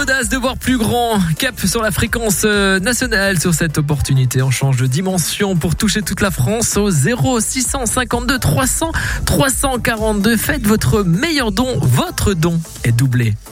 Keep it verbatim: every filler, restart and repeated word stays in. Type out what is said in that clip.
l'audace de voir plus grand. Cap sur la fréquence nationale sur cette opportunité. On change de dimension pour toucher toute la France au zéro six cent cinquante-deux trois cents trois cent quarante-deux. Faites votre meilleur don. Votre don est doublé.